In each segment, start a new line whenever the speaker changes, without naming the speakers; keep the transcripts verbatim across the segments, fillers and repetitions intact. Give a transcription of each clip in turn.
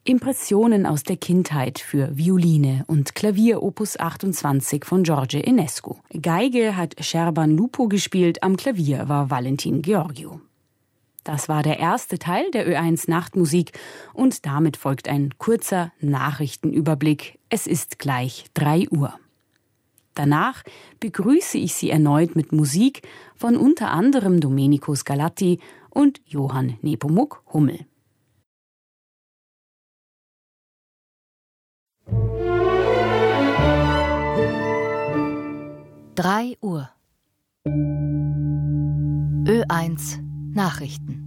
Impressionen aus der Kindheit für Violine und Klavier Opus achtundzwanzig von George Enescu. Geige hat Sherban Lupo gespielt, am Klavier war Valentin Georgiou. Das war der erste Teil der Ö eins Nachtmusik und damit folgt ein kurzer Nachrichtenüberblick. Es ist gleich drei Uhr. Danach begrüße ich Sie erneut mit Musik von unter anderem Domenico Scarlatti und Johann Nepomuk Hummel.
drei Uhr. Ö eins Nachrichten.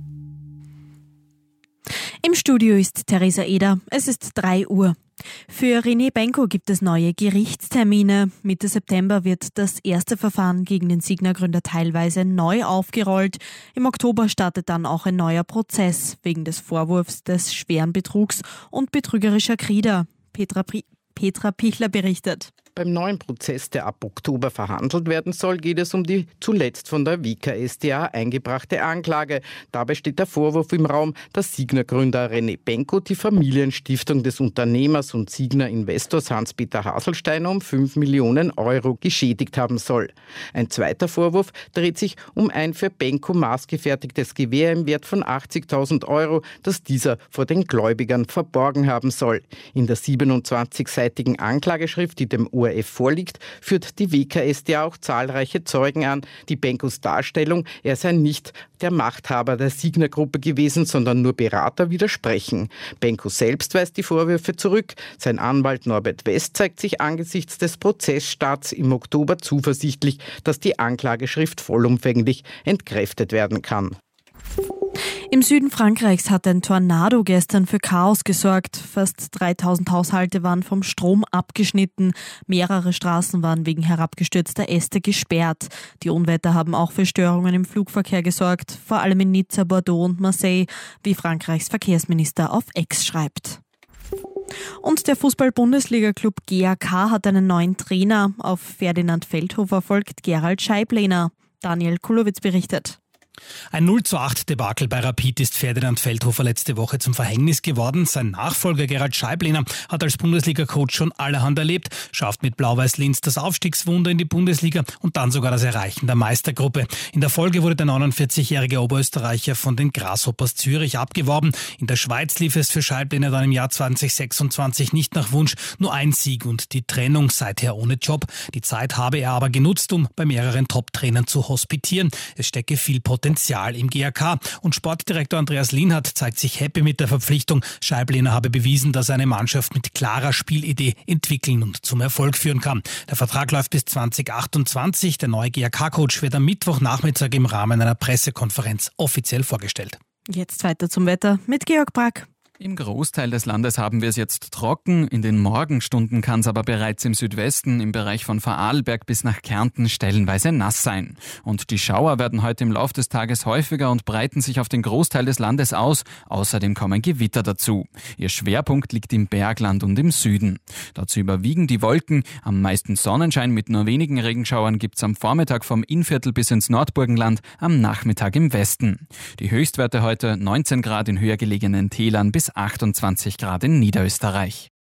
Im Studio ist Theresa Eder. Es ist drei Uhr. Für René Benko gibt es neue Gerichtstermine. Mitte September wird das erste Verfahren gegen den Signa-Gründer teilweise neu aufgerollt. Im Oktober startet dann auch ein neuer Prozess wegen des Vorwurfs des schweren Betrugs und betrügerischer Krieder. Petra, Pri- Petra Pichler berichtet.
Beim neuen Prozess, der ab Oktober verhandelt werden soll, geht es um die zuletzt von der W K S d A eingebrachte Anklage. Dabei steht der Vorwurf im Raum, dass Signa-Gründer René Benko die Familienstiftung des Unternehmers und Signa-Investors Hans-Peter Haselsteiner um fünf Millionen Euro geschädigt haben soll. Ein zweiter Vorwurf dreht sich um ein für Benko maßgefertigtes Gewehr im Wert von achtzigtausend Euro, das dieser vor den Gläubigern verborgen haben soll. In der siebenundzwanzigseitigen Anklageschrift, die dem O R F vorliegt, führt die W K S d A auch zahlreiche Zeugen an, die Benkos Darstellung, er sei nicht der Machthaber der Signa-Gruppe gewesen, sondern nur Berater, widersprechen. Benko selbst weist die Vorwürfe zurück. Sein Anwalt Norbert West zeigt sich angesichts des Prozessstarts im Oktober zuversichtlich, dass die Anklageschrift vollumfänglich entkräftet werden kann.
Im Süden Frankreichs hat ein Tornado gestern für Chaos gesorgt. Fast dreitausend Haushalte waren vom Strom abgeschnitten. Mehrere Straßen waren wegen herabgestürzter Äste gesperrt. Die Unwetter haben auch für Störungen im Flugverkehr gesorgt, vor allem in Nizza, Bordeaux und Marseille, wie Frankreichs Verkehrsminister auf X schreibt. Und der Fußball-Bundesliga-Club G A K hat einen neuen Trainer. Auf Ferdinand Feldhofer folgt Gerald Scheiblehner. Daniel Kulowitz berichtet.
Ein null zu acht Debakel bei Rapid ist Ferdinand Feldhofer letzte Woche zum Verhängnis geworden. Sein Nachfolger Gerald Scheiblehner hat als Bundesliga-Coach schon allerhand erlebt, schafft mit Blau-Weiß-Linz das Aufstiegswunder in die Bundesliga und dann sogar das Erreichen der Meistergruppe. In der Folge wurde der neunundvierzigjährige Oberösterreicher von den Grasshoppers Zürich abgeworben. In der Schweiz lief es für Scheiblehner dann im Jahr zwanzig sechsundzwanzig nicht nach Wunsch, nur ein Sieg und die Trennung, seither ohne Job. Die Zeit habe er aber genutzt, um bei mehreren Top-Trainern zu hospitieren. Es stecke viel Potenzial im G A K und Sportdirektor Andreas Lienhardt zeigt sich happy mit der Verpflichtung. Scheiblehner habe bewiesen, dass er eine Mannschaft mit klarer Spielidee entwickeln und zum Erfolg führen kann. Der Vertrag läuft bis zwanzig achtundzwanzig. Der neue G A K-Coach wird am Mittwochnachmittag im Rahmen einer Pressekonferenz offiziell vorgestellt.
Jetzt weiter zum Wetter mit Georg Brack.
Im Großteil des Landes haben wir es jetzt trocken. In den Morgenstunden kann es aber bereits im Südwesten, im Bereich von Vorarlberg bis nach Kärnten stellenweise nass sein. Und die Schauer werden heute im Laufe des Tages häufiger und breiten sich auf den Großteil des Landes aus. Außerdem kommen Gewitter dazu. Ihr Schwerpunkt liegt im Bergland und im Süden. Dazu überwiegen die Wolken. Am meisten Sonnenschein mit nur wenigen Regenschauern gibt es am Vormittag vom Innviertel bis ins Nordburgenland, am Nachmittag im Westen. Die Höchstwerte heute neunzehn Grad in höher gelegenen Tälern bis achtundzwanzig Grad in Niederösterreich.